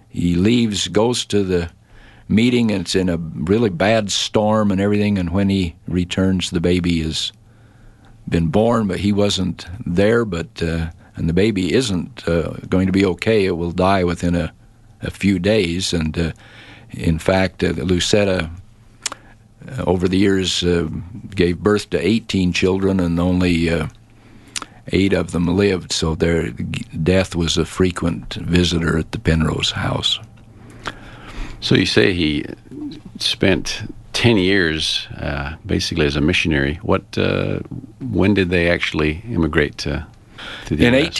he leaves, goes to the meeting, and it's in a really bad storm and everything, and when he returns, the baby has been born, but he wasn't there, and the baby isn't going to be okay. It will die within a few days, and in fact, Lucetta, over the years, gave birth to 18 children, and only 8 of them lived, so their death was a frequent visitor at the Penrose house. So you say he spent 10 years basically as a missionary. When did they actually immigrate to the In U.S.?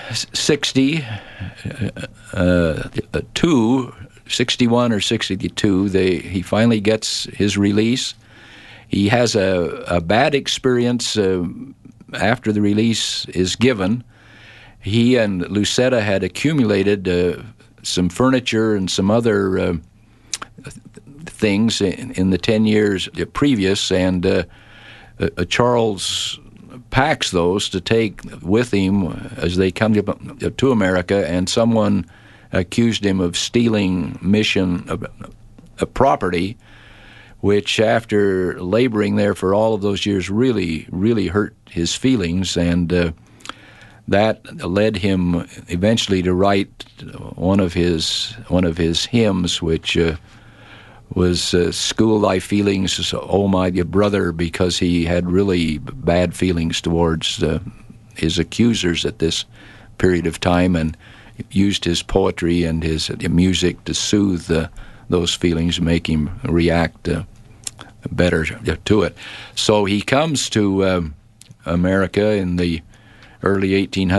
61 or 62, he finally gets his release. He has a bad experience after the release is given. He and Lucetta had accumulated some furniture and some other things in the 10 years previous, and Charles packs those to take with him as they come to America, and someone accused him of stealing mission property, which after laboring there for all of those years really, really hurt his feelings, and that led him eventually to write one of his hymns, which was School Thy Feelings, Oh My Brother, because he had really bad feelings towards his accusers at this period of time, and used his poetry and his music to soothe those feelings, make him react better to it. So he comes to America in the early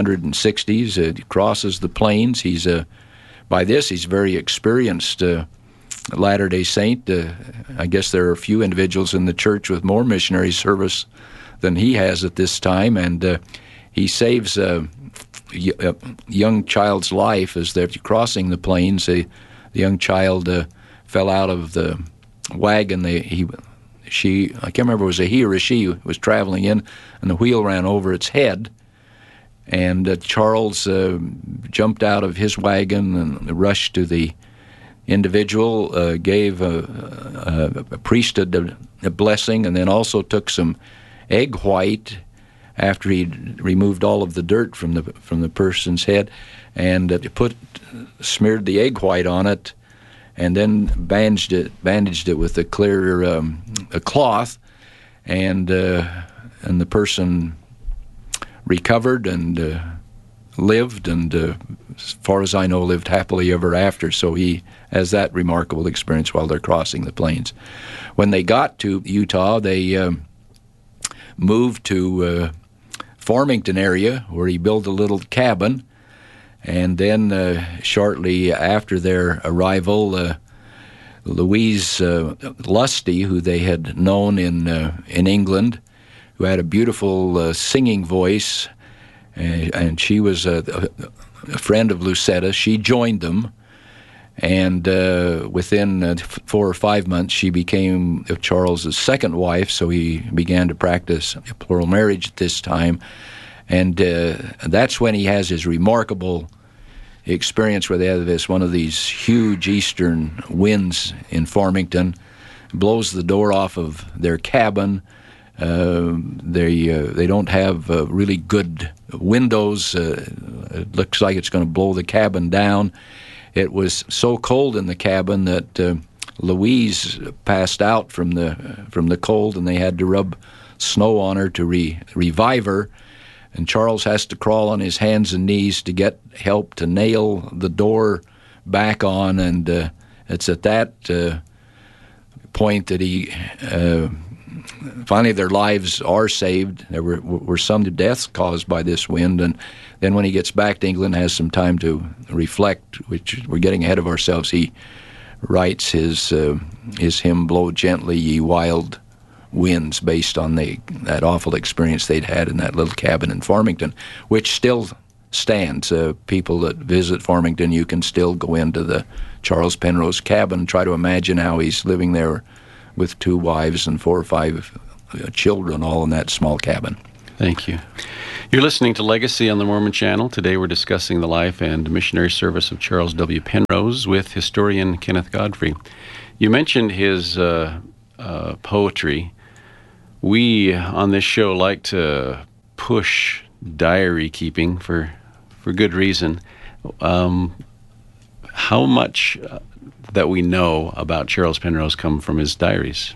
1860s, crosses the plains. By this, he's very experienced Latter-day Saint. I guess there are a few individuals in the church with more missionary service than he has at this time, and he saves a young child's life as they're crossing the plains. The young child fell out of the wagon. I can't remember if it was a he or a she was traveling in, and the wheel ran over its head. And Charles jumped out of his wagon and rushed to the individual, gave a priesthood a blessing, and then also took some egg white after he'd removed all of the dirt from the person's head, and smeared the egg white on it, and then bandaged it with a clear a cloth, and the person recovered and lived, and as far as I know, lived happily ever after. So he has that remarkable experience while they're crossing the plains. When they got to Utah, they moved to Farmington area, where he built a little cabin, and then shortly after their arrival, Louise Lusty, who they had known in England, who had a beautiful singing voice, and she was a friend of Lucetta. She joined them, and within 4 or 5 months, she became Charles's second wife, so he began to practice plural marriage at this time, and that's when he has his remarkable experience where they have one of these huge eastern winds in Farmington, blows the door off of their cabin. They don't have really good windows. It looks like it's going to blow the cabin down. It was so cold in the cabin that Louise passed out from the cold, and they had to rub snow on her to revive her. And Charles has to crawl on his hands and knees to get help to nail the door back on, and it's at that point that he finally their lives are saved. There were some deaths caused by this wind, and then when he gets back to England, has some time to reflect, which we're getting ahead of ourselves. He writes his hymn, Blow Gently, Ye Wild Winds, based on that awful experience they'd had in that little cabin in Farmington, which still stands. People that visit Farmington, you can still go into the Charles Penrose cabin and try to imagine how he's living there with 2 wives and 4 or 5 children, all in that small cabin. Thank you. You're listening to Legacy on the Mormon Channel. Today we're discussing the life and missionary service of Charles W. Penrose with historian Kenneth Godfrey. You mentioned his poetry. We, on this show, like to push diary keeping for good reason. How much that we know about Charles Penrose come from his diaries?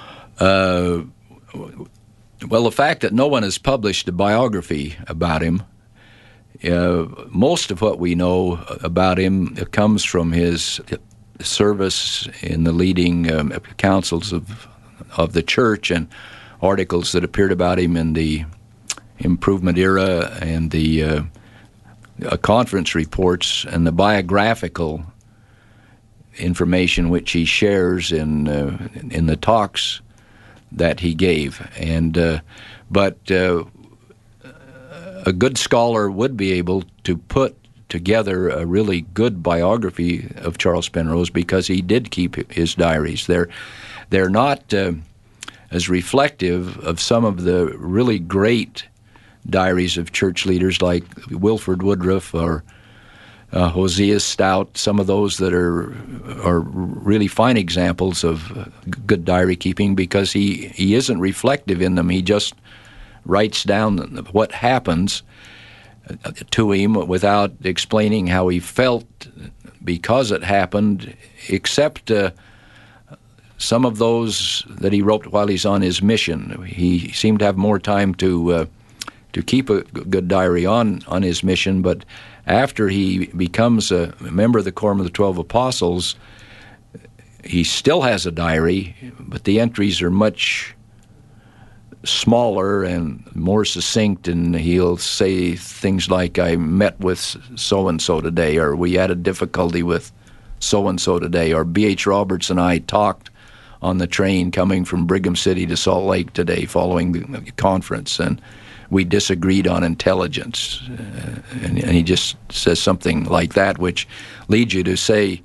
Well, the fact that no one has published a biography about him, most of what we know about him comes from his service in the leading councils of the church and articles that appeared about him in the Improvement Era and the conference reports and the biographical information which he shares in the talks that he gave. But a good scholar would be able to put together a really good biography of Charles Penrose because he did keep his diaries. They're not as reflective of some of the really great diaries of church leaders like Wilford Woodruff or Hosea Stout, some of those that are really fine examples of good diary keeping because he isn't reflective in them. He just writes down what happens to him without explaining how he felt because it happened, except some of those that he wrote while he's on his mission. He seemed to have more time to keep a good diary on his mission, but after he becomes a member of the Quorum of the 12 Apostles, he still has a diary, but the entries are much smaller and more succinct, and he'll say things like, I met with so-and-so today, or we had a difficulty with so-and-so today, or B.H. Roberts and I talked on the train coming from Brigham City to Salt Lake today following the conference, and we disagreed on intelligence. And he just says something like that, which leads you to say,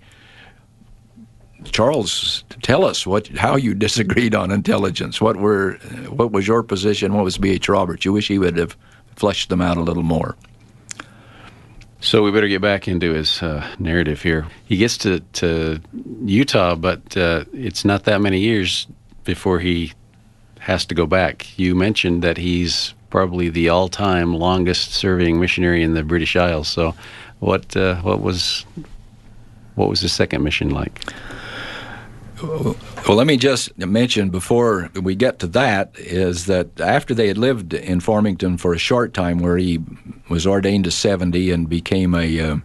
Charles, tell us how you disagreed on intelligence. What was your position? What was B.H. Roberts? You wish he would have fleshed them out a little more. So we better get back into his narrative here. He gets to Utah, but it's not that many years before he has to go back. You mentioned that he's probably the all-time longest-serving missionary in the British Isles. So, what was his second mission like? Well, let me just mention before we get to that is that after they had lived in Farmington for a short time, where he was ordained to 70 and became a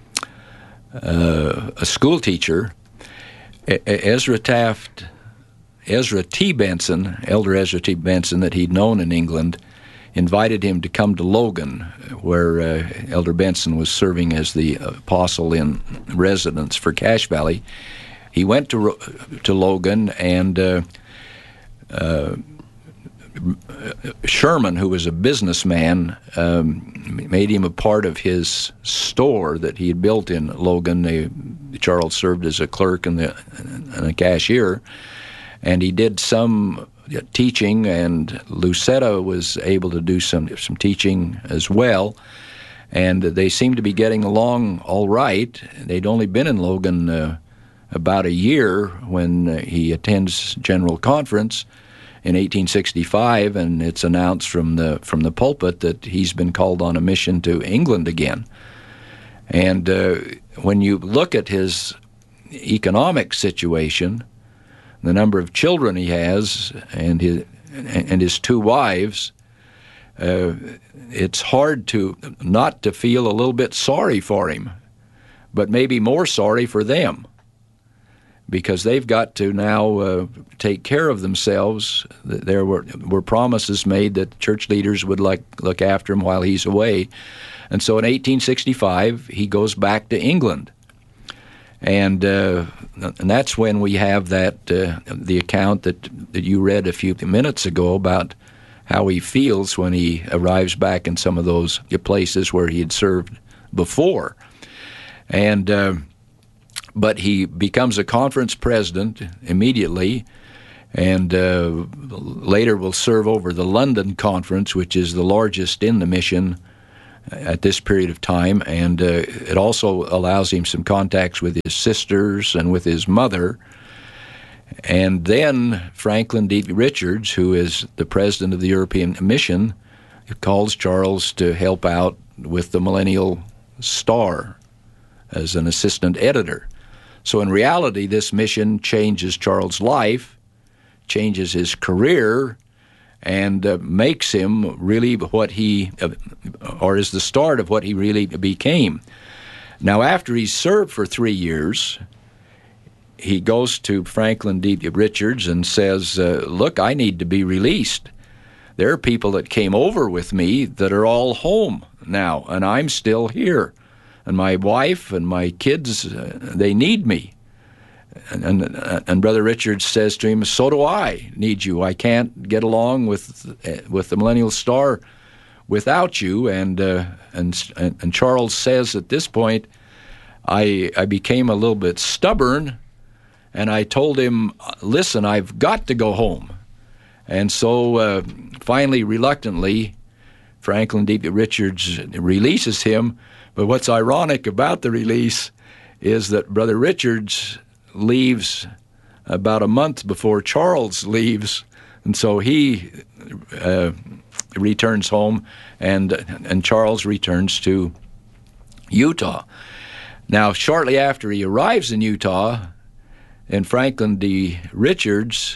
school teacher, Ezra T. Benson, Elder Ezra T. Benson, that he'd known in England, invited him to come to Logan, where Elder Benson was serving as the apostle in residence for Cache Valley. He went to Logan, and Sherman, who was a businessman, made him a part of his store that he had built in Logan. Charles served as a clerk and a cashier, and he did some teaching, and Lucetta was able to do some teaching as well, and they seemed to be getting along all right. They'd only been in Logan about a year when he attends General Conference in 1865, and it's announced from the pulpit that he's been called on a mission to England again. And when you look at his economic situation, the number of children he has, and his two wives, it's hard to not to feel a little bit sorry for him, but maybe more sorry for them, because they've got to now take care of themselves. There were promises made that church leaders would look after him while he's away. And so in 1865, he goes back to England. And that's when we have that the account that you read a few minutes ago about how he feels when he arrives back in some of those places where he had served before. And but he becomes a conference president immediately, and later will serve over the London Conference, which is the largest in the mission at this period of time, and it also allows him some contacts with his sisters and with his mother. And then Franklin D. Richards, who is the president of the European Mission, calls Charles to help out with the Millennial Star as an assistant editor. So in reality, this mission changes Charles' life, changes his career, and makes him really what he, or is the start of what he really became. Now, after he's served for 3 years, he goes to Franklin D. Richards and says, look, I need to be released. There are people that came over with me that are all home now, and I'm still here. And my wife and my kids, they need me. And Brother Richards says to him, so do I need you. I can't get along with the Millennial Star without you. And Charles says at this point, I became a little bit stubborn, and I told him, listen, I've got to go home. And so finally, reluctantly, Franklin D. Richards releases him. But what's ironic about the release is that Brother Richards leaves about a month before Charles leaves, and so he returns home, and Charles returns to Utah. Now, shortly after he arrives in Utah, and Franklin D. Richards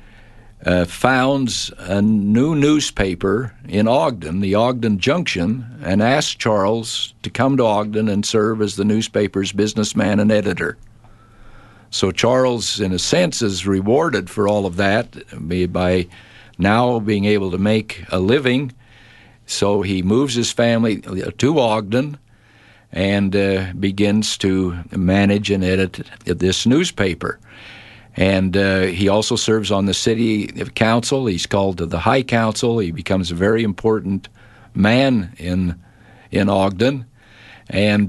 founds a new newspaper in Ogden, the Ogden Junction, and asks Charles to come to Ogden and serve as the newspaper's businessman and editor. So Charles, in a sense, is rewarded for all of that by now being able to make a living. So he moves his family to Ogden and begins to manage and edit this newspaper. And he also serves on the city council. He's called to the High Council. He becomes a very important man in Ogden. And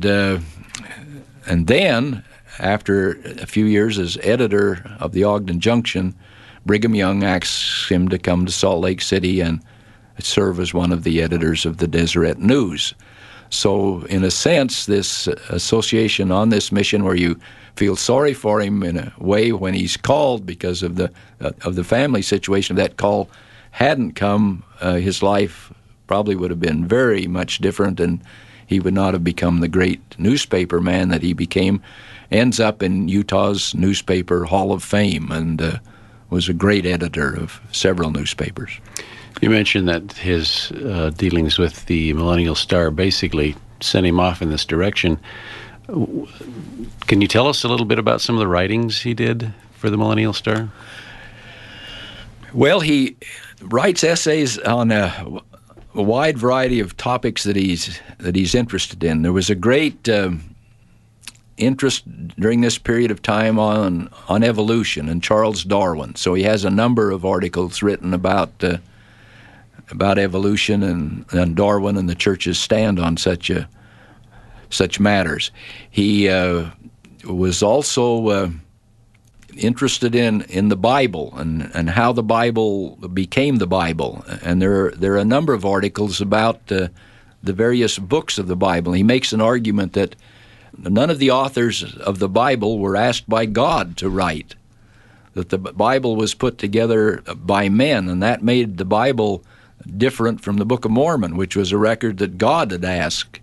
then, after a few years as editor of the Ogden Junction, Brigham Young asks him to come to Salt Lake City and serve as one of the editors of the Deseret News. So, in a sense, this association on this mission, where you feel sorry for him in a way when he's called because of the family situation, if that call hadn't come, his life probably would have been very much different, and he would not have become the great newspaper man that he became. Ends up in Utah's Newspaper Hall of Fame, and was a great editor of several newspapers. You mentioned that his dealings with the Millennial Star basically sent him off in this direction. Can you tell us a little bit about some of the writings he did for the Millennial Star? Well, he writes essays on a wide variety of topics that he's interested in. There was a great interest during this period of time on evolution and Charles Darwin. So he has a number of articles written about evolution and Darwin and the church's stand on such matters. He was also interested in the Bible and how the Bible became the Bible. And there are a number of articles about the various books of the Bible. He makes an argument that none of the authors of the Bible were asked by God to write, that the Bible was put together by men, and that made the Bible different from the Book of Mormon, which was a record that God had asked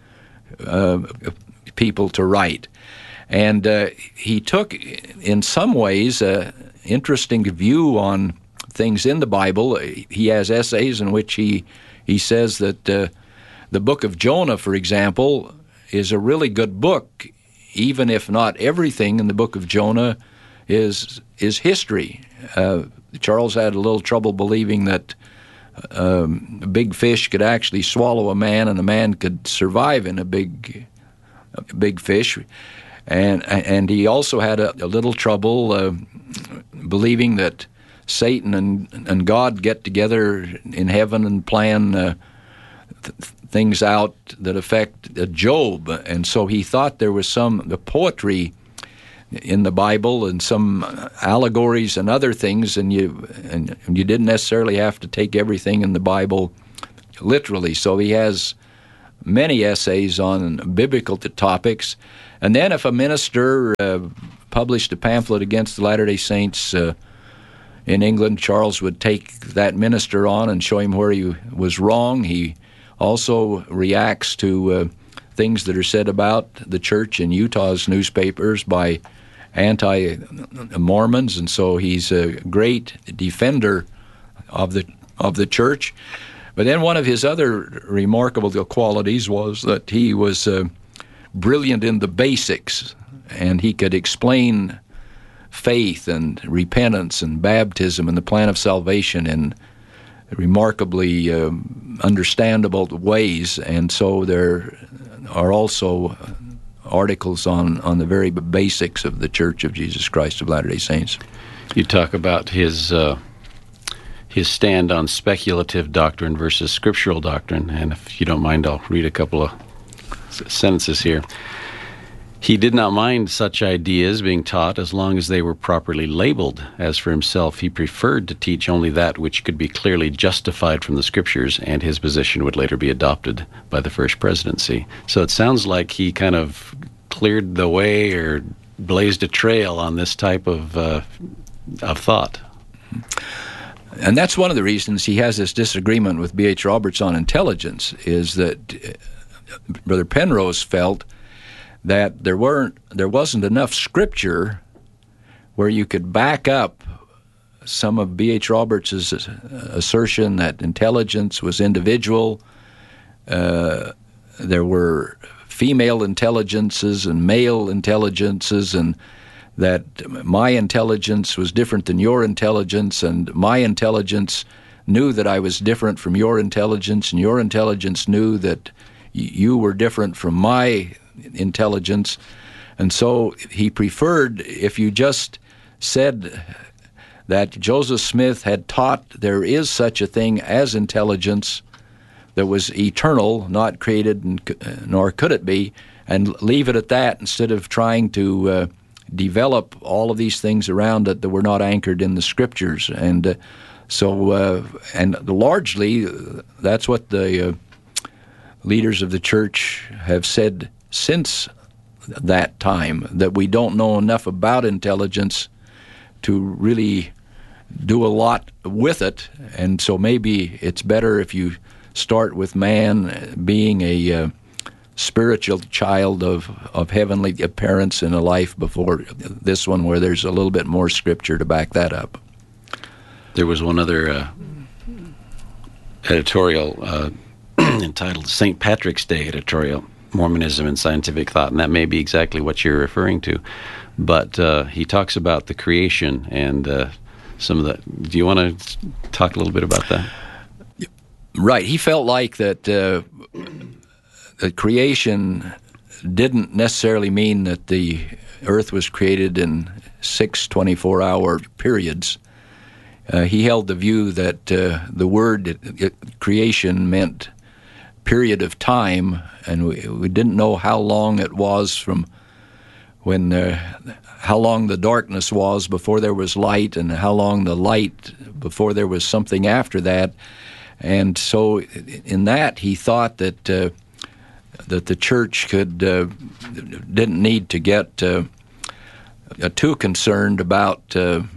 people to write. And he took, in some ways, an interesting view on things in the Bible. He has essays in which he says that the book of Jonah, for example, is a really good book, even if not everything in the book of Jonah is history. Charles had a little trouble believing that a big fish could actually swallow a man, and a man could survive in a big fish. And he also had a little trouble believing that Satan and God get together in heaven and plan things out that affect Job. And so he thought there was the poetry in the Bible and some allegories and other things, and you didn't necessarily have to take everything in the Bible literally. So he has many essays on biblical topics. And then if a minister published a pamphlet against the Latter-day Saints in England, Charles would take that minister on and show him where he was wrong. He also reacts to things that are said about the church in Utah's newspapers by anti-Mormons, and so he's a great defender of the church. But then one of his other remarkable qualities was that he was brilliant in the basics, and he could explain faith and repentance and baptism and the plan of salvation in remarkably understandable ways. And so there are also articles on the very basics of the Church of Jesus Christ of Latter-day Saints. You talk about his stand on speculative doctrine versus scriptural doctrine, and if you don't mind, I'll read a couple of sentences here. He did not mind such ideas being taught as long as they were properly labeled. As for himself, he preferred to teach only that which could be clearly justified from the Scriptures, and his position would later be adopted by the First Presidency. So it sounds like he kind of cleared the way or blazed a trail on this type of thought. And that's one of the reasons he has this disagreement with B.H. Roberts on intelligence, is that Brother Penrose felt that there wasn't enough scripture where you could back up some of B.H. Roberts' assertion that intelligence was individual. There were female intelligences and male intelligences, and that my intelligence was different than your intelligence, and my intelligence knew that I was different from your intelligence, and your intelligence knew that you were different from my intelligence. And so he preferred, if you just said that Joseph Smith had taught there is such a thing as intelligence that was eternal, not created, nor could it be, and leave it at that instead of trying to develop all of these things around it that were not anchored in the Scriptures. And and largely that's what the leaders of the church have said since that time, that we don't know enough about intelligence to really do a lot with it. And so maybe it's better if you start with man being a spiritual child of heavenly parents in a life before this one, where there's a little bit more scripture to back that up. There was one other editorial entitled St. Patrick's Day editorial, Mormonism and Scientific Thought, and that may be exactly what you're referring to. But he talks about the creation and some of the... Do you want to talk a little bit about that? Right. He felt like that creation didn't necessarily mean that the earth was created in 6 24-hour periods. He held the view that the word creation meant period of time, and we didn't know how long it was from when how long the darkness was before there was light, and how long the light before there was something after that. And so in that, he thought that that the church didn't need to get too concerned about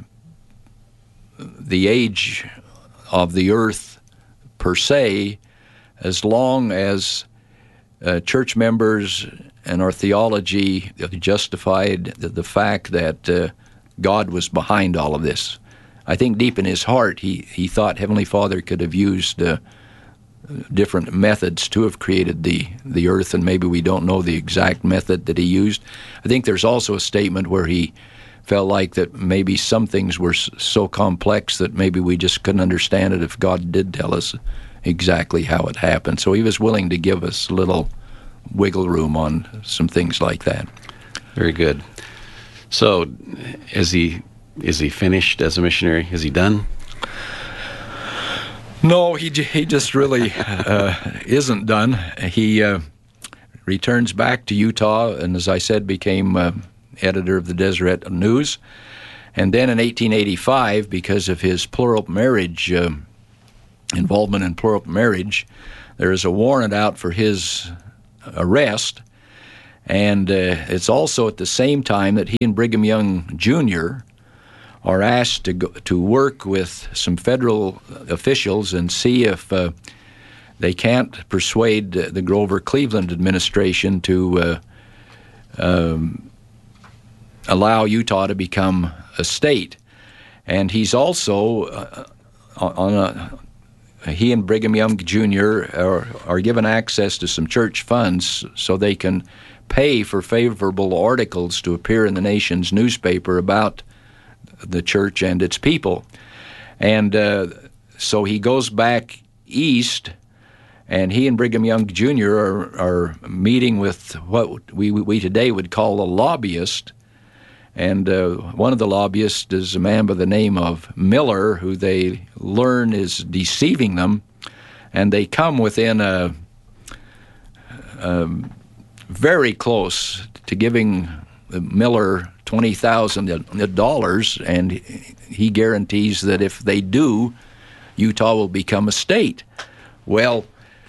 the age of the earth per se, as long as church members and our theology justified the fact that God was behind all of this. I think deep in his heart, he thought Heavenly Father could have used different methods to have created the earth, and maybe we don't know the exact method that he used. I think there's also a statement where he felt like that maybe some things were so complex that maybe we just couldn't understand it if God did tell us exactly how it happened. So he was willing to give us a little wiggle room on some things like that. Very good. So is he finished as a missionary? Is he done? No, he just really isn't done. He returns back to Utah, and as I said, became editor of the Deseret News. And then in 1885, because of his plural marriage, involvement in plural marriage, there is a warrant out for his arrest. And it's also at the same time that he and Brigham Young Jr. are asked to work with some federal officials and see if they can't persuade the Grover Cleveland administration to allow Utah to become a state. And he's also he and Brigham Young Jr. are given access to some church funds so they can pay for favorable articles to appear in the nation's newspaper about the church and its people. And so he goes back east, and he and Brigham Young Jr. are meeting with what we today would call a lobbyist. And one of the lobbyists is a man by the name of Miller, who they learn is deceiving them. And they come within very close to giving Miller $20,000, and he guarantees that if they do, Utah will become a state. Well,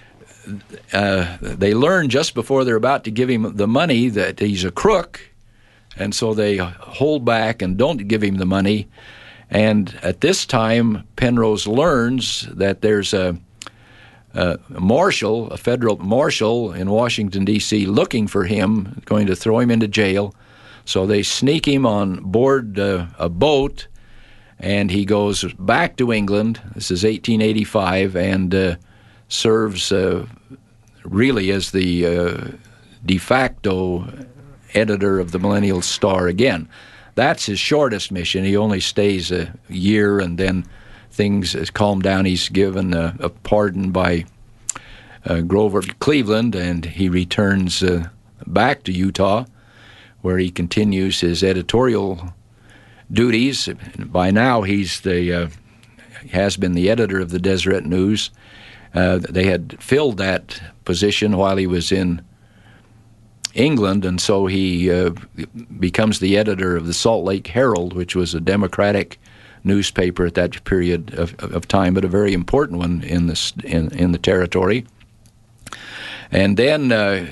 they learn just before they're about to give him the money that he's a crook, and so they hold back and don't give him the money. And at this time, Penrose learns that there's a marshal, a federal marshal in Washington, D.C., looking for him, going to throw him into jail. So they sneak him on board a boat, and he goes back to England. This is 1885, and serves really as the de facto editor of the Millennial Star again. That's his shortest mission. He only stays a year, and then things calm down. He's given a pardon by Grover Cleveland, and he returns back to Utah, where he continues his editorial duties. By now, has been the editor of the Deseret News. They had filled that position while he was in England, and so he becomes the editor of the Salt Lake Herald, which was a Democratic newspaper at that period of time, but a very important one in the territory. And then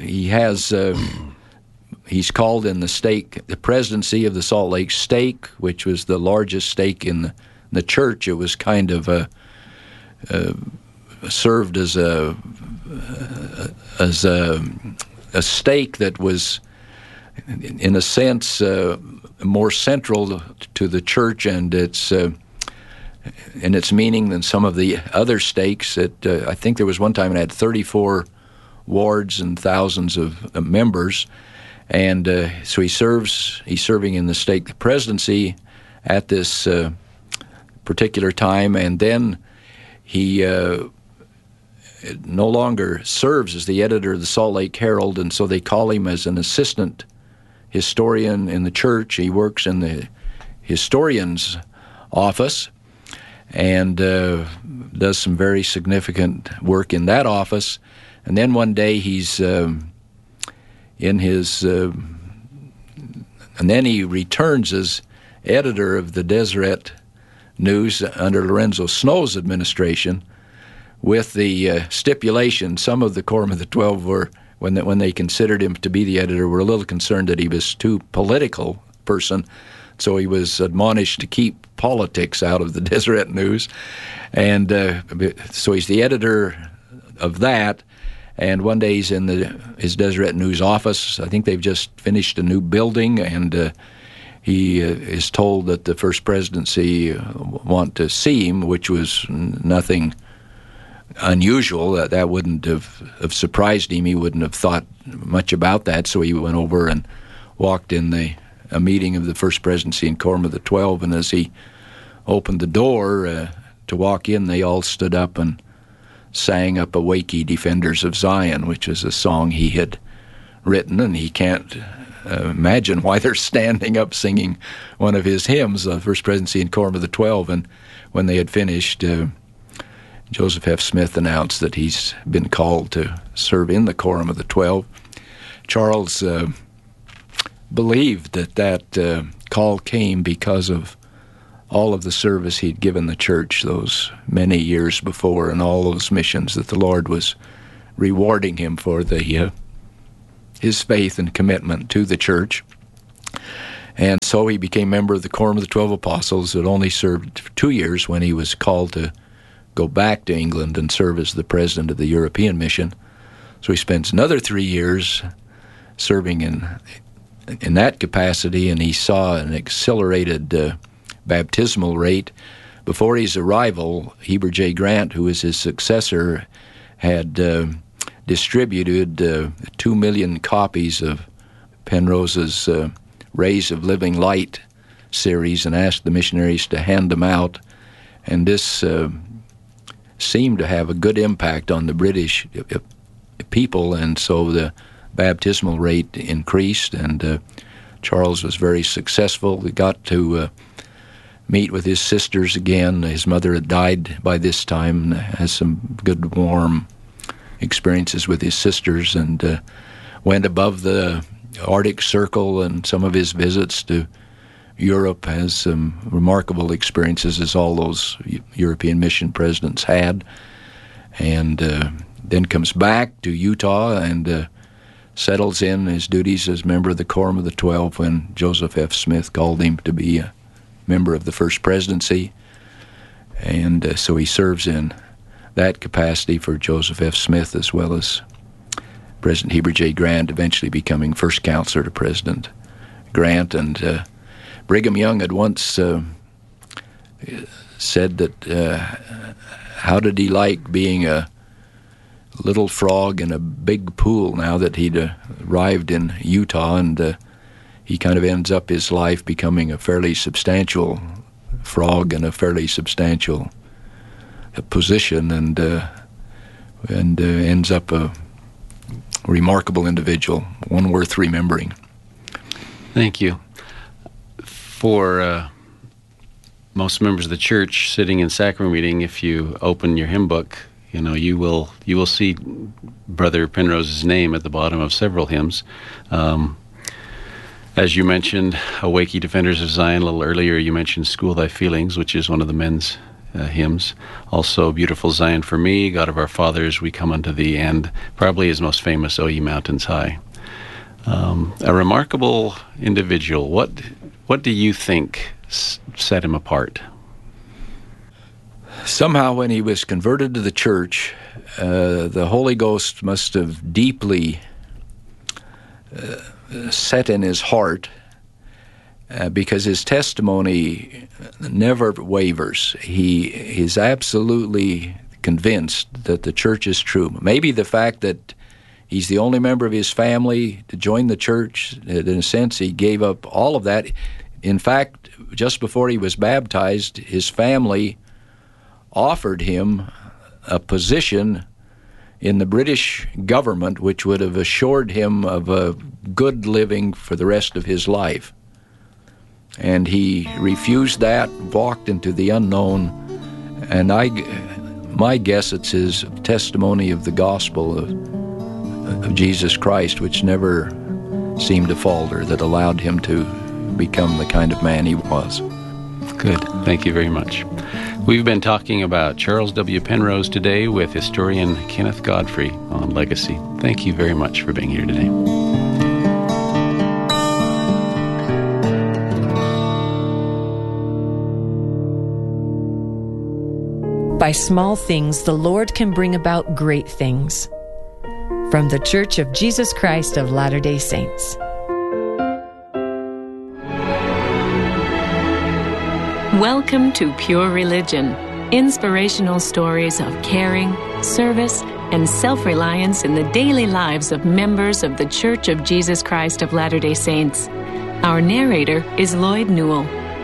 he's called in the presidency of the Salt Lake Stake, which was the largest stake in the church. It was kind of served as a stake that was, in a sense, more central to the church and its meaning than some of the other stakes. I think there was one time it had 34 wards and thousands of members, and so he's serving in the stake presidency at this particular time, and then he no longer serves as the editor of the Salt Lake Herald, and so they call him as an assistant historian in the church. He works in the historian's office and does some very significant work in that office. And then one day he's in his... and then he returns as editor of the Deseret News under Lorenzo Snow's administration, with the stipulation. Some of the Quorum of the 12 were, when they considered him to be the editor, were a little concerned that he was too political person, so he was admonished to keep politics out of the Deseret News. And so he's the editor of that, and one day he's in his Deseret News office. I think they've just finished a new building, and he is told that the First Presidency want to see him, which was nothing unusual. That wouldn't have surprised him. He wouldn't have thought much about that, so he went over and walked in a meeting of the First Presidency and Quorum of the 12, and as he opened the door to walk in, they all stood up and sang up "Awake Ye Defenders of Zion," which is a song he had written, and he can't imagine why they're standing up singing one of his hymns, the First Presidency and Quorum of the 12. And when they had finished, Joseph F. Smith announced that he's been called to serve in the Quorum of the 12. Charles believed that call came because of all of the service he'd given the church those many years before, and all those missions that the Lord was rewarding him for his faith and commitment to the church. And so he became member of the Quorum of the 12 Apostles. It only served for 2 years when he was called to go back to England and serve as the president of the European Mission. So he spends another 3 years serving in that capacity, and he saw an accelerated baptismal rate. Before his arrival, Heber J. Grant, who was his successor, had distributed 2 million copies of Penrose's Rays of Living Light series and asked the missionaries to hand them out. And this seemed to have a good impact on the British people, and so the baptismal rate increased, and Charles was very successful. He got to meet with his sisters again. His mother had died by this time, has some good, warm experiences with his sisters, and went above the Arctic Circle, and some of his visits to Europe has some remarkable experiences, as all those European mission presidents had, and then comes back to Utah and settles in his duties as member of the Quorum of the 12 when Joseph F. Smith called him to be a member of the First Presidency, and so he serves in that capacity for Joseph F. Smith, as well as President Heber J. Grant, eventually becoming first counselor to President Grant. And Brigham Young had once said that how did he like being a little frog in a big pool now that he'd arrived in Utah, and he kind of ends up his life becoming a fairly substantial frog in a fairly substantial position, and ends up a remarkable individual, one worth remembering. Thank you. For most members of the church sitting in sacrament meeting, if you open your hymn book, you will see Brother Penrose's name at the bottom of several hymns. As you mentioned, Awake Ye Defenders of Zion. A little earlier you mentioned School Thy Feelings, which is one of the men's hymns. Also, Beautiful Zion for Me, God of Our Fathers, We Come Unto Thee, and probably his most famous, O Ye Mountains High. A remarkable individual. What do you think set him apart? Somehow when he was converted to the church, the Holy Ghost must have deeply set in his heart, because his testimony never wavers. He is absolutely convinced that the church is true. Maybe the fact that he's the only member of his family to join the church, in a sense, he gave up all of that. In fact, just before he was baptized, his family offered him a position in the British government which would have assured him of a good living for the rest of his life. And he refused that, walked into the unknown, and my guess it's his testimony of the gospel of Jesus Christ, which never seemed to falter, that allowed him to become the kind of man he was. Good. Thank you very much. We've been talking about Charles W. Penrose today with historian Kenneth Godfrey on legacy. Thank you very much for being here today. By small things, the Lord can bring about great things. From the Church of Jesus Christ of Latter-day Saints. Welcome to Pure Religion, inspirational stories of caring, service, and self-reliance in the daily lives of members of the Church of Jesus Christ of Latter-day Saints. Our narrator is Lloyd Newell.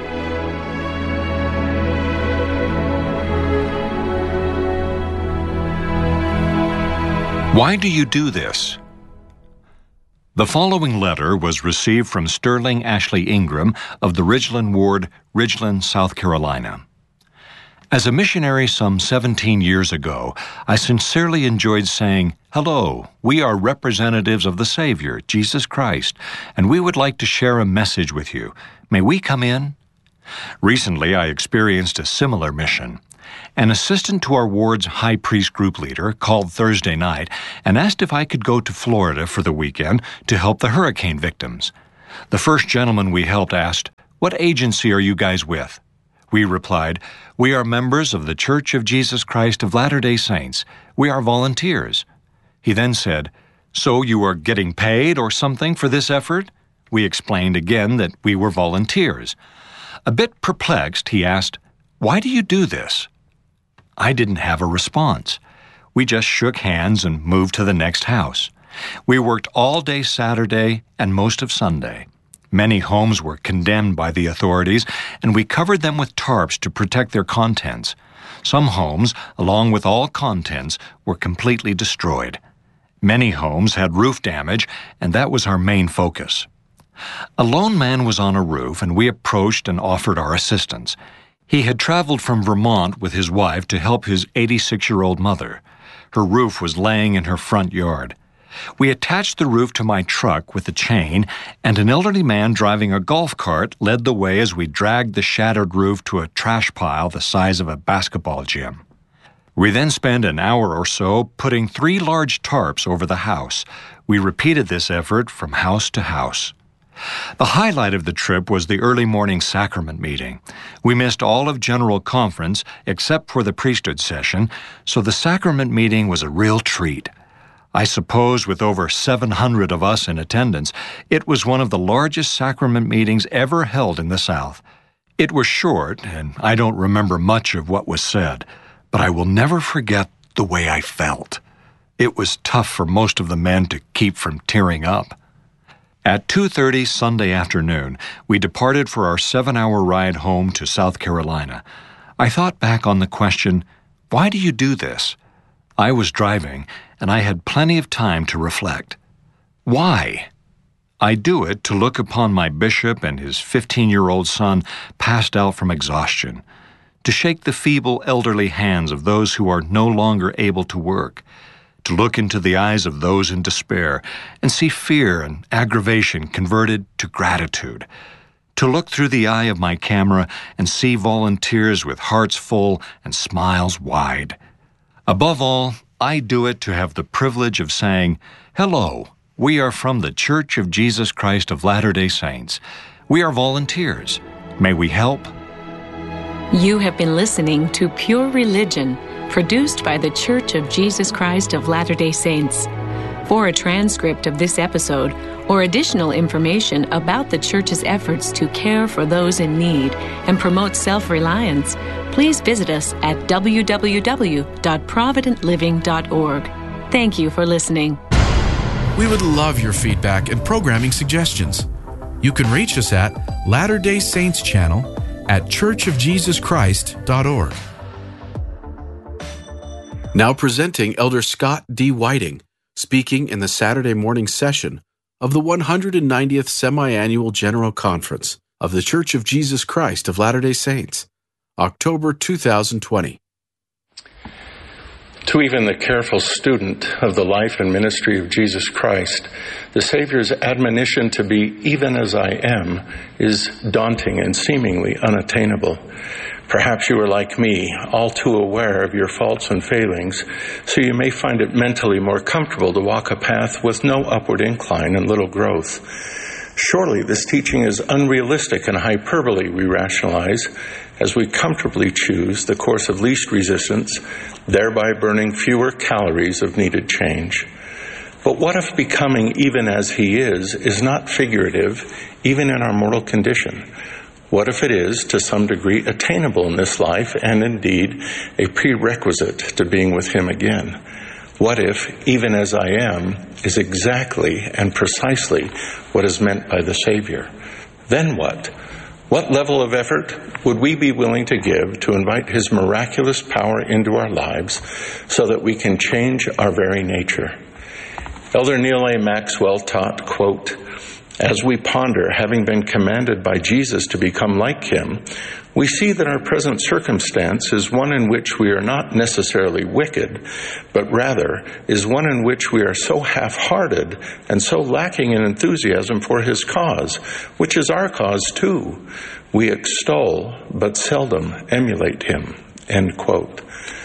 Why do you do this? The following letter was received from Sterling Ashley Ingram of the Ridgeland Ward, Ridgeland, South Carolina. As a missionary some 17 years ago, I sincerely enjoyed saying, "Hello, we are representatives of the Savior, Jesus Christ, and we would like to share a message with you. May we come in?" Recently, I experienced a similar mission. An assistant to our ward's high priest group leader called Thursday night and asked if I could go to Florida for the weekend to help the hurricane victims. The first gentleman we helped asked, "What agency are you guys with?" We replied, "We are members of the Church of Jesus Christ of Latter-day Saints. We are volunteers." He then said, "So you are getting paid or something for this effort?" We explained again that we were volunteers. A bit perplexed, he asked, "Why do you do this?" I didn't have a response. We just shook hands and moved to the next house. We worked all day Saturday and most of Sunday. Many homes were condemned by the authorities, and we covered them with tarps to protect their contents. Some homes, along with all contents, were completely destroyed. Many homes had roof damage, and that was our main focus. A lone man was on a roof, and we approached and offered our assistance. He had traveled from Vermont with his wife to help his 86-year-old mother. Her roof was laying in her front yard. We attached the roof to my truck with a chain, and an elderly man driving a golf cart led the way as we dragged the shattered roof to a trash pile the size of a basketball gym. We then spent an hour or so putting 3 large tarps over the house. We repeated this effort from house to house. The highlight of the trip was the early morning sacrament meeting. We missed all of General Conference except for the priesthood session, so the sacrament meeting was a real treat. I suppose with over 700 of us in attendance, it was one of the largest sacrament meetings ever held in the South. It was short, and I don't remember much of what was said, but I will never forget the way I felt. It was tough for most of the men to keep from tearing up. At 2:30 Sunday afternoon, we departed for our 7-hour ride home to South Carolina. I thought back on the question, why do you do this? I was driving, and I had plenty of time to reflect. Why? I do it to look upon my bishop and his 15-year-old son passed out from exhaustion, to shake the feeble elderly hands of those who are no longer able to work, to look into the eyes of those in despair and see fear and aggravation converted to gratitude, to look through the eye of my camera and see volunteers with hearts full and smiles wide. Above all, I do it to have the privilege of saying, "Hello, we are from the Church of Jesus Christ of Latter-day Saints. We are volunteers. May we help?" You have been listening to Pure Religion, produced by the Church of Jesus Christ of Latter-day Saints. For a transcript of this episode or additional information about the Church's efforts to care for those in need and promote self-reliance, please visit us at www.providentliving.org. Thank you for listening. We would love your feedback and programming suggestions. You can reach us at Latter-day Saints Channel at churchofjesuschrist.org. Now presenting Elder Scott D. Whiting, speaking in the Saturday morning session of the 190th Semi-Annual General Conference of the Church of Jesus Christ of Latter-day Saints, October 2020. To even the careful student of the life and ministry of Jesus Christ, the Savior's admonition to be even as I am is daunting and seemingly unattainable. Perhaps you are like me, all too aware of your faults and failings, so you may find it mentally more comfortable to walk a path with no upward incline and little growth. Surely this teaching is unrealistic and hyperbole, we rationalize, as we comfortably choose the course of least resistance, thereby burning fewer calories of needed change. But what if becoming even as He is not figurative, even in our mortal condition? What if it is, to some degree, attainable in this life and indeed a prerequisite to being with Him again? What if, even as I am, is exactly and precisely what is meant by the Savior? Then what? What level of effort would we be willing to give to invite His miraculous power into our lives so that we can change our very nature? Elder Neal A. Maxwell taught, quote, As we ponder, having been commanded by Jesus to become like him, we see that our present circumstance is one in which we are not necessarily wicked, but rather is one in which we are so half-hearted and so lacking in enthusiasm for his cause, which is our cause too. We extol, but seldom emulate him." End quote.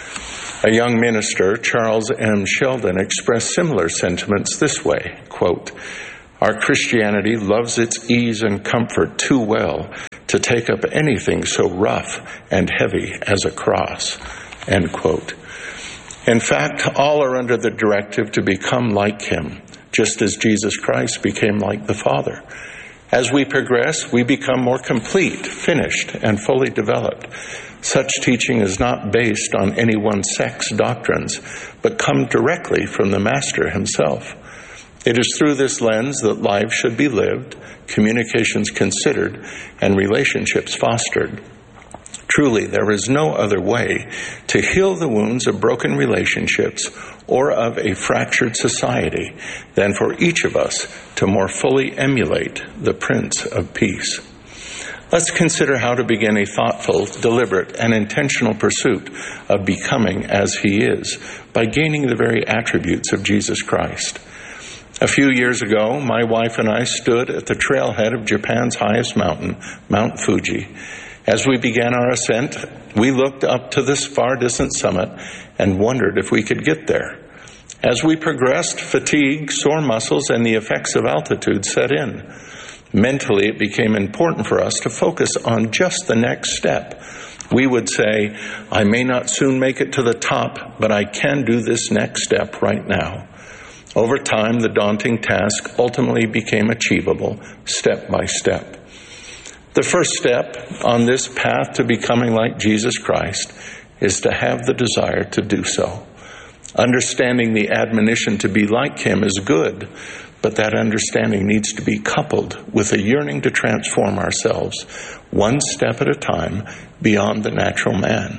A young minister, Charles M. Sheldon, expressed similar sentiments this way, quote, "Our Christianity loves its ease and comfort too well to take up anything so rough and heavy as a cross." End quote. In fact, all are under the directive to become like him, just as Jesus Christ became like the Father. As we progress, we become more complete, finished, and fully developed. Such teaching is not based on any one sect's doctrines, but come directly from the Master himself. It is through this lens that life should be lived, communications considered, and relationships fostered. Truly, there is no other way to heal the wounds of broken relationships or of a fractured society than for each of us to more fully emulate the Prince of Peace. Let's consider how to begin a thoughtful, deliberate, and intentional pursuit of becoming as he is by gaining the very attributes of Jesus Christ. A few years ago, my wife and I stood at the trailhead of Japan's highest mountain, Mount Fuji. As we began our ascent, we looked up to this far distant summit and wondered if we could get there. As we progressed, fatigue, sore muscles, and the effects of altitude set in. Mentally, it became important for us to focus on just the next step. We would say, "I may not soon make it to the top, but I can do this next step right now." Over time, the daunting task ultimately became achievable, step by step. The first step on this path to becoming like Jesus Christ is to have the desire to do so. Understanding the admonition to be like him is good, but that understanding needs to be coupled with a yearning to transform ourselves, one step at a time, beyond the natural man.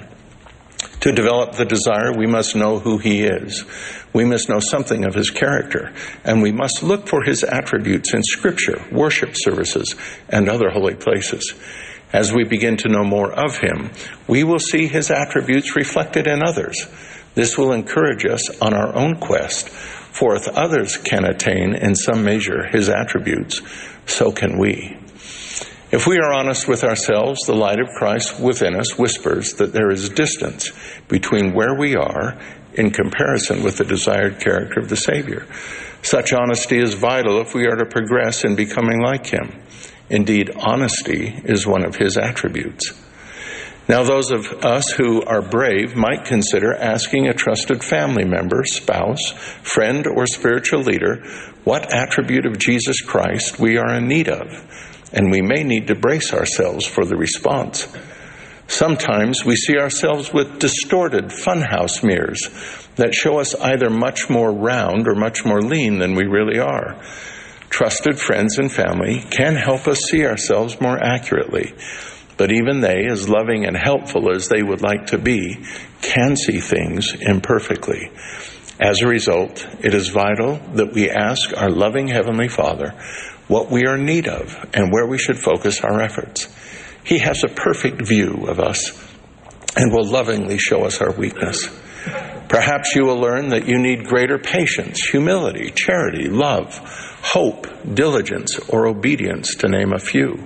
To develop the desire, we must know who he is. We must know something of his character, and we must look for his attributes in Scripture, worship services, and other holy places. As we begin to know more of him, we will see his attributes reflected in others. This will encourage us on our own quest, for if others can attain in some measure his attributes, so can we. If we are honest with ourselves, the light of Christ within us whispers that there is distance between where we are in comparison with the desired character of the Savior. Such honesty is vital if we are to progress in becoming like him. Indeed, honesty is one of his attributes. Now, those of us who are brave might consider asking a trusted family member, spouse, friend, or spiritual leader what attribute of Jesus Christ we are in need of, and we may need to brace ourselves for the response. Sometimes we see ourselves with distorted funhouse mirrors that show us either much more round or much more lean than we really are. Trusted friends and family can help us see ourselves more accurately, but even they, as loving and helpful as they would like to be, can see things imperfectly. As a result, it is vital that we ask our loving Heavenly Father what we are in need of and where we should focus our efforts. He has a perfect view of us and will lovingly show us our weakness. Perhaps you will learn that you need greater patience, humility, charity, love, hope, diligence, or obedience, to name a few.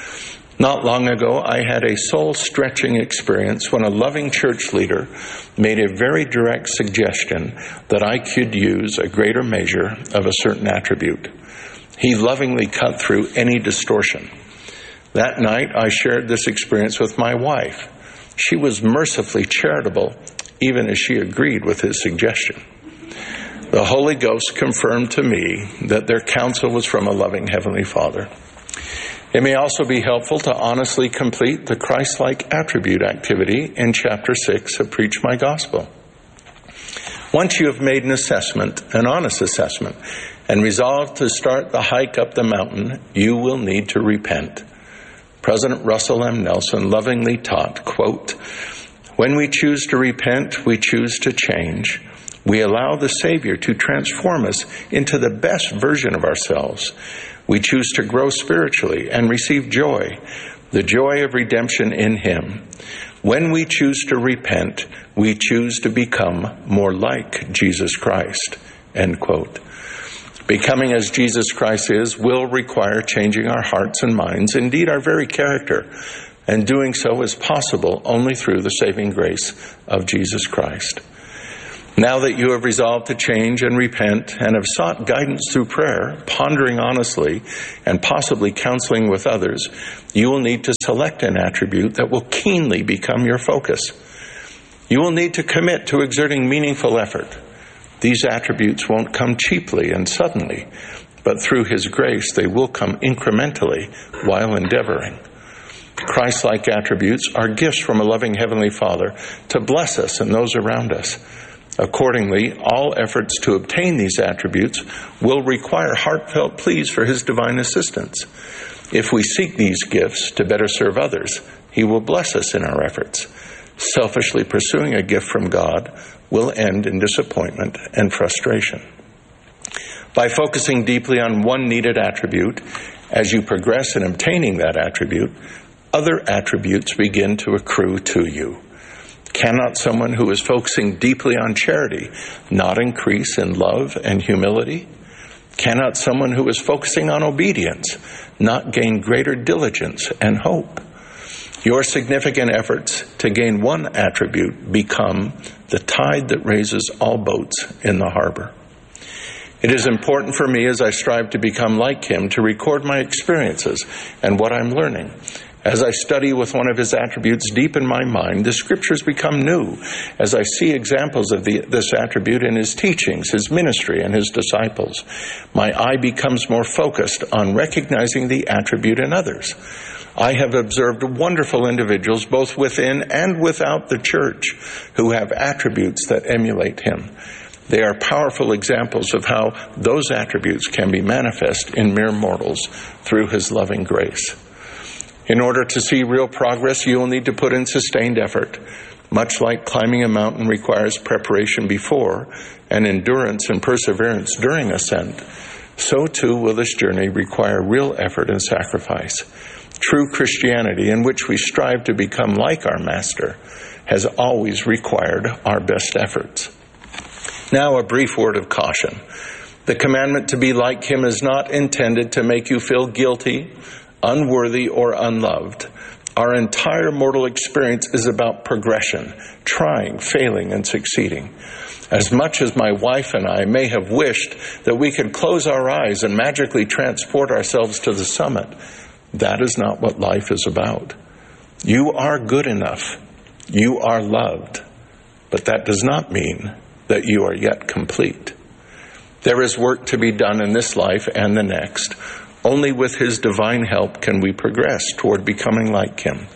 Not long ago, I had a soul-stretching experience when a loving church leader made a very direct suggestion that I could use a greater measure of a certain attribute. He lovingly cut through any distortion. That night, I shared this experience with my wife. She was mercifully charitable, even as she agreed with his suggestion. The Holy Ghost confirmed to me that their counsel was from a loving Heavenly Father. It may also be helpful to honestly complete the Christ-like attribute activity in chapter 6 of Preach My Gospel. Once you have made an honest assessment, and resolved to start the hike up the mountain, you will need to repent. President Russell M. Nelson lovingly taught, quote, "When we choose to repent, we choose to change. We allow the Savior to transform us into the best version of ourselves. We choose to grow spiritually and receive joy, the joy of redemption in Him. When we choose to repent, we choose to become more like Jesus Christ." End quote. Becoming as Jesus Christ is will require changing our hearts and minds, indeed our very character, and doing so is possible only through the saving grace of Jesus Christ. Now that you have resolved to change and repent and have sought guidance through prayer, pondering honestly, and possibly counseling with others, you will need to select an attribute that will keenly become your focus. You will need to commit to exerting meaningful effort. These attributes won't come cheaply and suddenly, but through His grace they will come incrementally while endeavoring. Christ-like attributes are gifts from a loving Heavenly Father to bless us and those around us. Accordingly, all efforts to obtain these attributes will require heartfelt pleas for His divine assistance. If we seek these gifts to better serve others, He will bless us in our efforts. Selfishly pursuing a gift from God will end in disappointment and frustration. By focusing deeply on one needed attribute, as you progress in obtaining that attribute, other attributes begin to accrue to you. Cannot someone who is focusing deeply on charity not increase in love and humility? Cannot someone who is focusing on obedience not gain greater diligence and hope? Your significant efforts to gain one attribute become the tide that raises all boats in the harbor. It is important for me as I strive to become like Him to record my experiences and what I'm learning. As I study with one of His attributes deep in my mind, the Scriptures become new as I see examples of this attribute in His teachings, His ministry, and His disciples. My eye becomes more focused on recognizing the attribute in others. I have observed wonderful individuals both within and without the church who have attributes that emulate Him. They are powerful examples of how those attributes can be manifest in mere mortals through His loving grace. In order to see real progress, you will need to put in sustained effort. Much like climbing a mountain requires preparation before and endurance and perseverance during ascent, so too will this journey require real effort and sacrifice. True Christianity, in which we strive to become like our Master, has always required our best efforts. Now, a brief word of caution. The commandment to be like Him is not intended to make you feel guilty, unworthy, or unloved. Our entire mortal experience is about progression, trying, failing, and succeeding. As much as my wife and I may have wished that we could close our eyes and magically transport ourselves to the summit, that is not what life is about. You are good enough. You are loved. But that does not mean that you are yet complete. There is work to be done in this life and the next. Only with His divine help can we progress toward becoming like Him.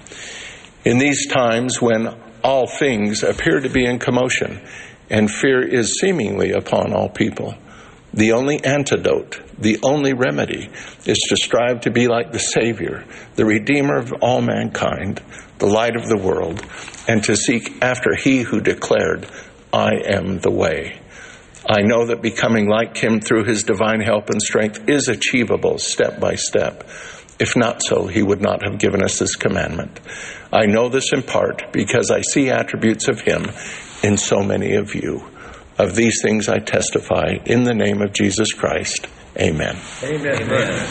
In these times when all things appear to be in commotion and fear is seemingly upon all people, the only antidote, the only remedy, is to strive to be like the Savior, the Redeemer of all mankind, the light of the world, and to seek after He who declared, "I am the way." I know that becoming like Him through His divine help and strength is achievable step by step. If not so, He would not have given us this commandment. I know this in part because I see attributes of Him in so many of you. Of these things I testify in the name of Jesus Christ. Amen. Amen. Amen.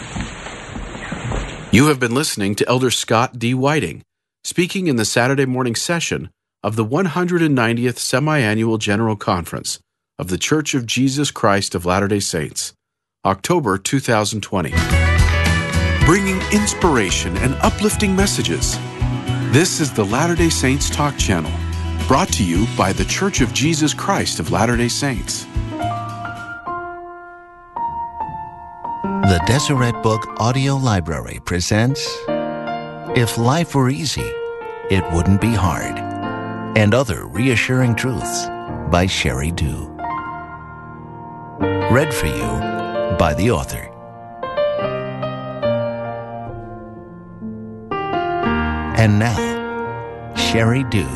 You have been listening to Elder Scott D. Whiting, speaking in the Saturday morning session of the 190th Semi-Annual General Conference of The Church of Jesus Christ of Latter-day Saints, October 2020. Bringing inspiration and uplifting messages. This is the Latter-day Saints Talk Channel, brought to you by The Church of Jesus Christ of Latter-day Saints. The Deseret Book Audio Library presents If Life Were Easy, It Wouldn't Be Hard, and Other Reassuring Truths by Sherry Dew. Read for you by the author. And now, Sherry Dew.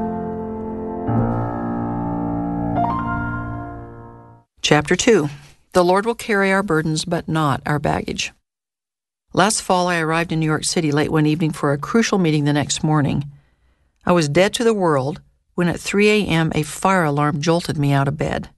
Chapter 2, The Lord will carry our burdens, but not our baggage. Last fall, I arrived in New York City late one evening for a crucial meeting the next morning. I was dead to the world when at 3 a.m. a fire alarm jolted me out of bed.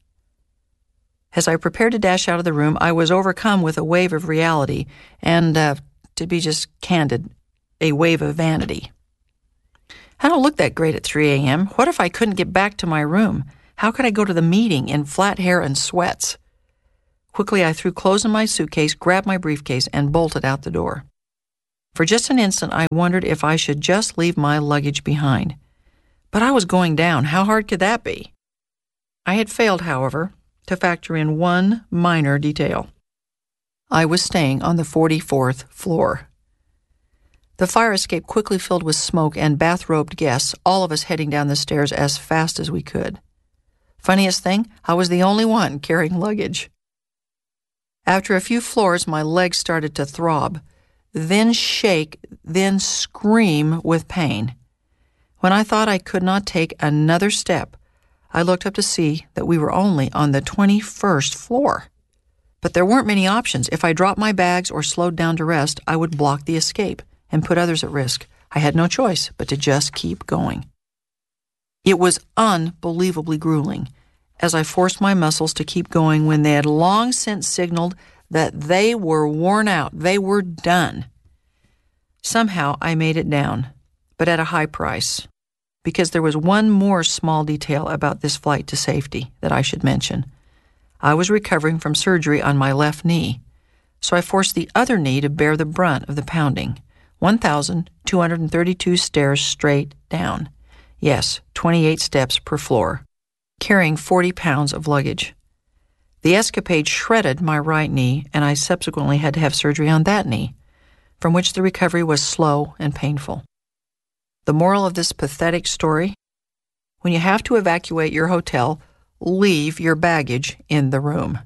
As I prepared to dash out of the room, I was overcome with a wave of reality and, to be just candid, a wave of vanity. I don't look that great at 3 a.m. What if I couldn't get back to my room? How could I go to the meeting in flat hair and sweats? Quickly, I threw clothes in my suitcase, grabbed my briefcase, and bolted out the door. For just an instant, I wondered if I should just leave my luggage behind. But I was going down. How hard could that be? I had failed, however, to factor in one minor detail. I was staying on the 44th floor. The fire escape quickly filled with smoke and bathrobed guests, all of us heading down the stairs as fast as we could. Funniest thing, I was the only one carrying luggage. After a few floors, my legs started to throb, then shake, then scream with pain. When I thought I could not take another step, I looked up to see that we were only on the 21st floor. But there weren't many options. If I dropped my bags or slowed down to rest, I would block the escape and put others at risk. I had no choice but to just keep going. It was unbelievably grueling as I forced my muscles to keep going when they had long since signaled that they were worn out, they were done. Somehow I made it down, but at a high price, because there was one more small detail about this flight to safety that I should mention. I was recovering from surgery on my left knee, so I forced the other knee to bear the brunt of the pounding. 1,232 stairs straight down. Yes, 28 steps per floor, carrying 40 pounds of luggage. The escapade shredded my right knee, and I subsequently had to have surgery on that knee, from which the recovery was slow and painful. The moral of this pathetic story? When you have to evacuate your hotel, leave your baggage in the room.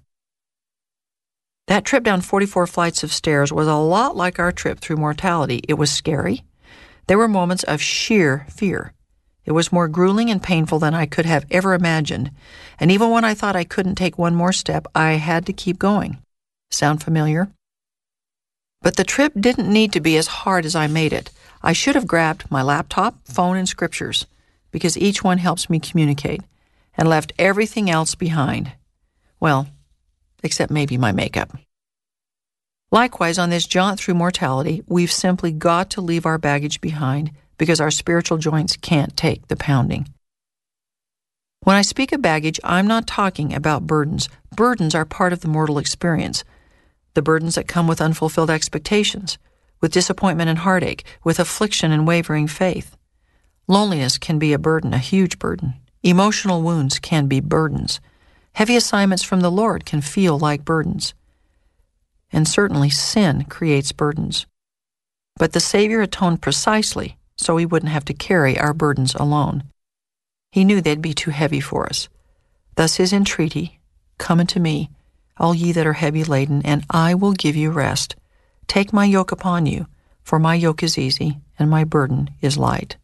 That trip down 44 flights of stairs was a lot like our trip through mortality. It was scary. There were moments of sheer fear. It was more grueling and painful than I could have ever imagined, and even when I thought I couldn't take one more step, I had to keep going. Sound familiar? But the trip didn't need to be as hard as I made it. I should have grabbed my laptop, phone, and scriptures, because each one helps me communicate, and left everything else behind. Well, except maybe my makeup. Likewise, on this jaunt through mortality, we've simply got to leave our baggage behind because our spiritual joints can't take the pounding. When I speak of baggage, I'm not talking about burdens. Burdens are part of the mortal experience. The burdens that come with unfulfilled expectations, with disappointment and heartache, with affliction and wavering faith. Loneliness can be a burden, a huge burden. Emotional wounds can be burdens. Heavy assignments from the Lord can feel like burdens. And certainly sin creates burdens. But the Savior atoned precisely so we wouldn't have to carry our burdens alone. He knew they'd be too heavy for us. Thus his entreaty, "Come unto me, all ye that are heavy laden, and I will give you rest. Take my yoke upon you, for my yoke is easy, and my burden is light."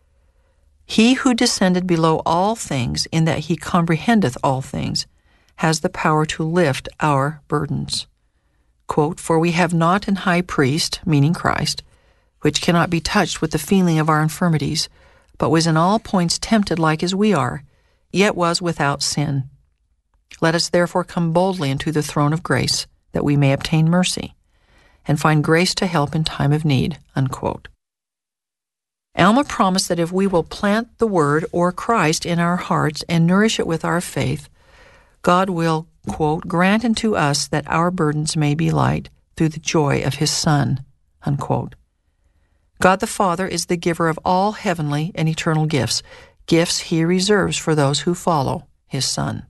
He who descended below all things, in that he comprehendeth all things, has the power to lift our burdens. Quote, "For we have not an high priest," meaning Christ, "which cannot be touched with the feeling of our infirmities, but was in all points tempted like as we are, yet was without sin. Let us therefore come boldly into the throne of grace, that we may obtain mercy, and find grace to help in time of need." Unquote. Alma promised that if we will plant the Word or Christ in our hearts and nourish it with our faith, God will, quote, "grant unto us that our burdens may be light through the joy of His Son," unquote. God the Father is the giver of all heavenly and eternal gifts, gifts He reserves for those who follow His Son.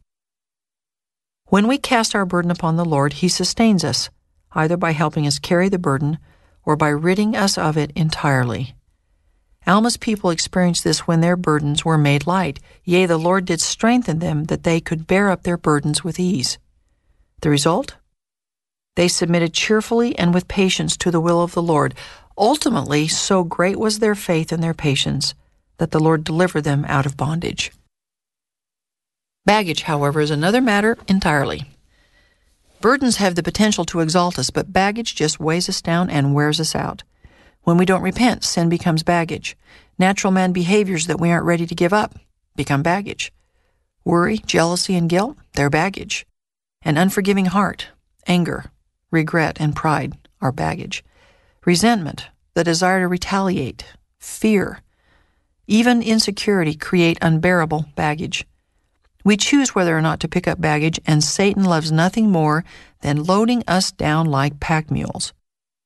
When we cast our burden upon the Lord, He sustains us, either by helping us carry the burden or by ridding us of it entirely. Alma's people experienced this when their burdens were made light. Yea, the Lord did strengthen them that they could bear up their burdens with ease. The result? They submitted cheerfully and with patience to the will of the Lord. Ultimately, so great was their faith and their patience that the Lord delivered them out of bondage. Baggage, however, is another matter entirely. Burdens have the potential to exalt us, but baggage just weighs us down and wears us out. When we don't repent, sin becomes baggage. Natural man behaviors that we aren't ready to give up become baggage. Worry, jealousy, and guilt, they're baggage. An unforgiving heart, anger, regret, and pride are baggage. Resentment, the desire to retaliate, fear, even insecurity create unbearable baggage. We choose whether or not to pick up baggage, and Satan loves nothing more than loading us down like pack mules.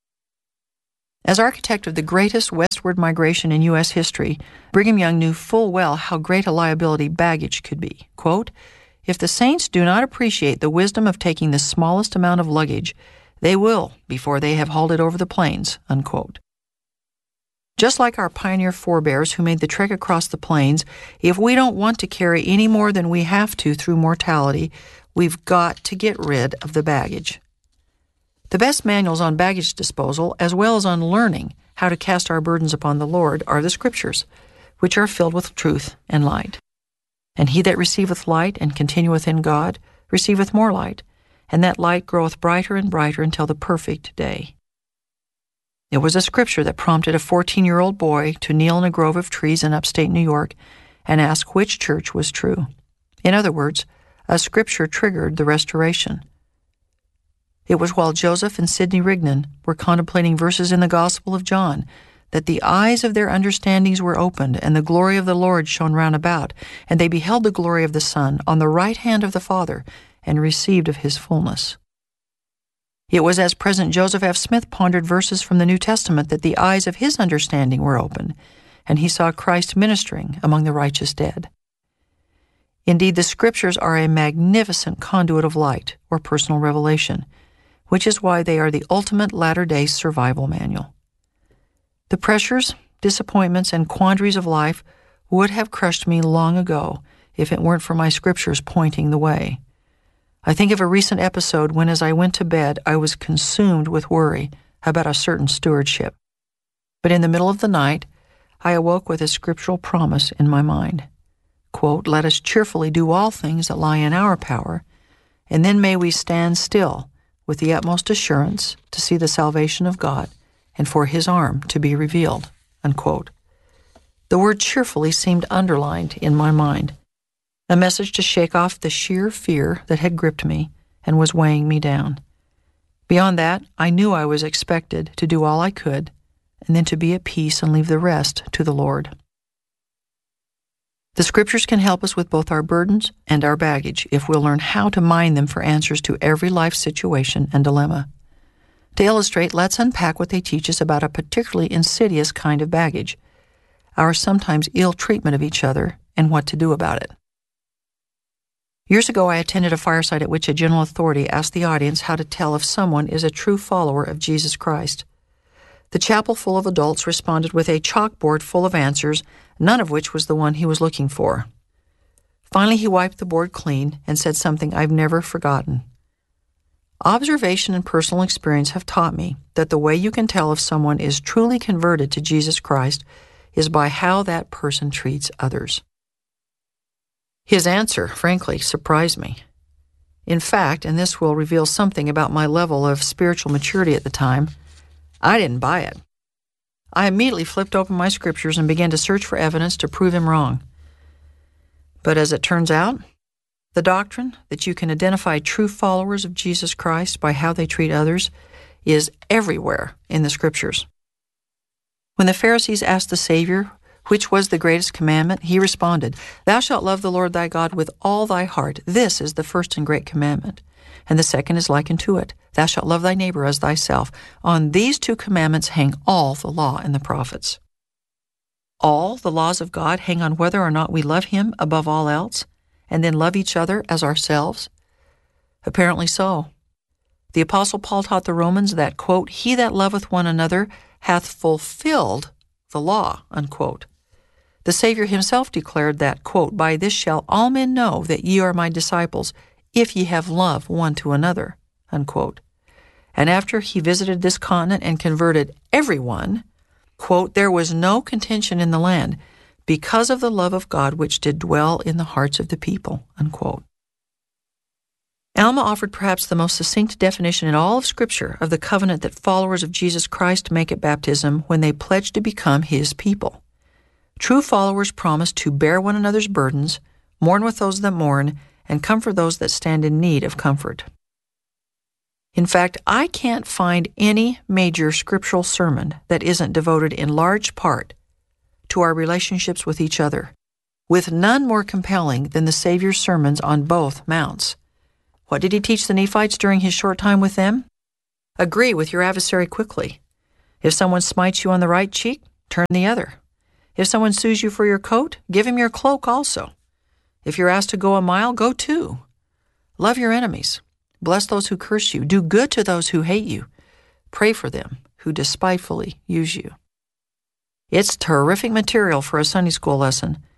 As architect of the greatest westward migration in U.S. history, Brigham Young knew full well how great a liability baggage could be. Quote, "If the saints do not appreciate the wisdom of taking the smallest amount of luggage, they will before they have hauled it over the plains," unquote. Just like our pioneer forebears who made the trek across the plains, if we don't want to carry any more than we have to through mortality, we've got to get rid of the baggage. The best manuals on baggage disposal, as well as on learning how to cast our burdens upon the Lord, are the Scriptures, which are filled with truth and light. And he that receiveth light and continueth in God receiveth more light, and that light groweth brighter and brighter until the perfect day. It was a scripture that prompted a 14-year-old boy to kneel in a grove of trees in upstate New York and ask which church was true. In other words, a scripture triggered the restoration. It was while Joseph and Sidney Rigdon were contemplating verses in the Gospel of John that the eyes of their understandings were opened, and the glory of the Lord shone round about, and they beheld the glory of the Son on the right hand of the Father, and received of his fullness. It was as President Joseph F. Smith pondered verses from the New Testament that the eyes of his understanding were opened, and he saw Christ ministering among the righteous dead. Indeed, the Scriptures are a magnificent conduit of light, or personal revelation, which is why they are the ultimate latter-day survival manual. The pressures, disappointments, and quandaries of life would have crushed me long ago if it weren't for my Scriptures pointing the way. I think of a recent episode when, as I went to bed, I was consumed with worry about a certain stewardship. But in the middle of the night, I awoke with a scriptural promise in my mind. Quote, "Let us cheerfully do all things that lie in our power, and then may we stand still with the utmost assurance to see the salvation of God and for his arm to be revealed." Unquote. The word cheerfully seemed underlined in my mind, a message to shake off the sheer fear that had gripped me and was weighing me down. Beyond that, I knew I was expected to do all I could and then to be at peace and leave the rest to the Lord. The Scriptures can help us with both our burdens and our baggage if we'll learn how to mine them for answers to every life situation and dilemma. To illustrate, let's unpack what they teach us about a particularly insidious kind of baggage, our sometimes ill treatment of each other, and what to do about it. Years ago, I attended a fireside at which a general authority asked the audience how to tell if someone is a true follower of Jesus Christ. The chapel full of adults responded with a chalkboard full of answers, none of which was the one he was looking for. Finally, he wiped the board clean and said something I've never forgotten. Observation and personal experience have taught me that the way you can tell if someone is truly converted to Jesus Christ is by how that person treats others. His answer, frankly, surprised me. In fact, and this will reveal something about my level of spiritual maturity at the time, I didn't buy it. I immediately flipped open my Scriptures and began to search for evidence to prove him wrong. But as it turns out, the doctrine that you can identify true followers of Jesus Christ by how they treat others is everywhere in the Scriptures. When the Pharisees asked the Savior which was the greatest commandment, he responded, "Thou shalt love the Lord thy God with all thy heart. This is the first and great commandment. And the second is like unto it. Thou shalt love thy neighbor as thyself. On these two commandments hang all the law and the prophets." All the laws of God hang on whether or not we love him above all else, and then love each other as ourselves? Apparently so. The Apostle Paul taught the Romans that, quote, "He that loveth one another hath fulfilled the law," unquote. The Savior himself declared that, quote, "By this shall all men know that ye are my disciples, if ye have love one to another," unquote. And after he visited this continent and converted everyone, quote, "There was no contention in the land, because of the love of God which did dwell in the hearts of the people," unquote. Alma offered perhaps the most succinct definition in all of Scripture of the covenant that followers of Jesus Christ make at baptism when they pledge to become His people. True followers promise to bear one another's burdens, mourn with those that mourn, and comfort those that stand in need of comfort. In fact, I can't find any major scriptural sermon that isn't devoted in large part to our relationships with each other, with none more compelling than the Savior's sermons on both mounts. What did He teach the Nephites during His short time with them? Agree with your adversary quickly. If someone smites you on the right cheek, turn the other. If someone sues you for your coat, give him your cloak also. If you're asked to go a mile, go 2. Love your enemies. Bless those who curse you. Do good to those who hate you. Pray for them who despitefully use you. It's terrific material for a Sunday school lesson,